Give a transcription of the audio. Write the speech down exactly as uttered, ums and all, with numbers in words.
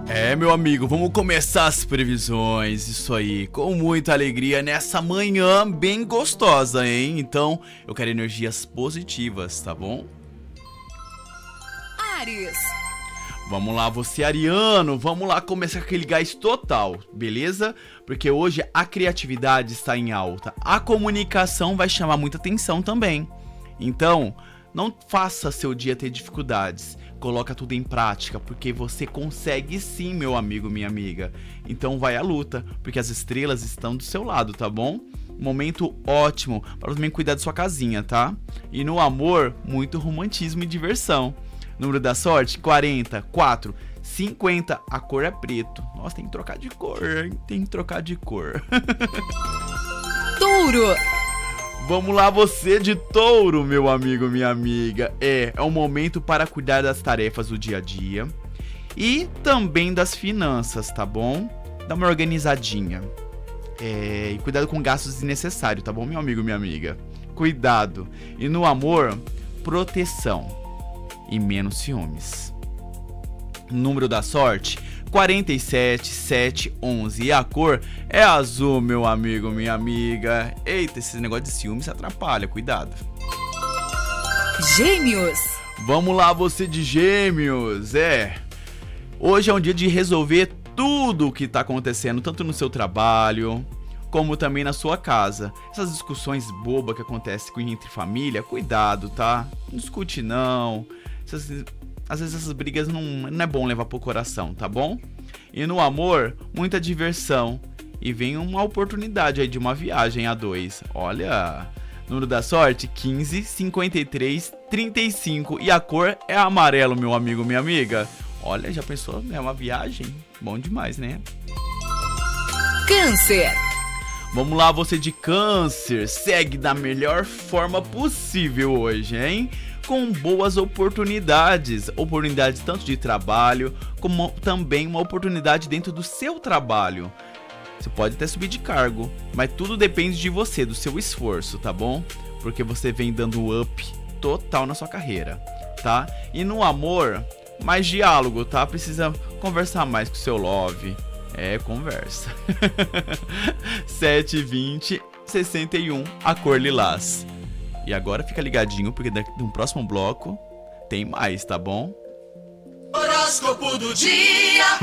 É, meu amigo, vamos começar as previsões, isso aí, com muita alegria nessa manhã bem gostosa, hein? Então, eu quero energias positivas, tá bom? Áries. Vamos lá, você ariano, vamos lá começar com aquele gás total, beleza? Porque hoje a criatividade está em alta, a comunicação vai chamar muita atenção também. Então, não faça seu dia ter dificuldades, coloca tudo em prática, porque você consegue sim, meu amigo, minha amiga. Então vai à luta, porque as estrelas estão do seu lado, tá bom? Momento ótimo para também cuidar da sua casinha, tá? E no amor, muito romantismo e diversão. Número da sorte, quarenta, quatro, cinquenta, a cor é preto. Nossa, tem que trocar de cor, hein? Tem que trocar de cor. Touro. Vamos lá, você de touro, meu amigo, minha amiga. É, é um momento para cuidar das tarefas do dia a dia e também das finanças, tá bom? Dá uma organizadinha. É, e cuidado com gastos desnecessários, tá bom, meu amigo, minha amiga? Cuidado. E no amor, proteção e menos ciúmes. Número da sorte, quarenta e sete, sete, onze. E a cor é azul, meu amigo, minha amiga. Eita, esse negócio de ciúmes atrapalha, cuidado. Gêmeos. Vamos lá, você de gêmeos. É, hoje é um dia de resolver tudo o que tá acontecendo, tanto no seu trabalho como também na sua casa. Essas discussões bobas que acontecem entre família, cuidado, tá? Não discute não. Essas, às vezes essas brigas não, não é bom levar pro coração, tá bom? E no amor, muita diversão. E vem uma oportunidade aí de uma viagem a dois. Olha, número da sorte, quinze, cinquenta e três, trinta e cinco. E a cor é amarelo, meu amigo, minha amiga. Olha, já pensou? É uma viagem? Bom demais, né? Câncer. Vamos lá, você de câncer. Segue da melhor forma possível hoje, hein? Com boas oportunidades, oportunidades tanto de trabalho, como também uma oportunidade dentro do seu trabalho. Você pode até subir de cargo, mas tudo depende de você, do seu esforço, tá bom? Porque você vem dando up total na sua carreira, tá? E no amor, mais diálogo, tá? Precisa conversar mais com o seu love. É, conversa. sete, vinte, sessenta e um, a cor lilás. E agora fica ligadinho, porque no próximo bloco tem mais, tá bom? Horóscopo do dia.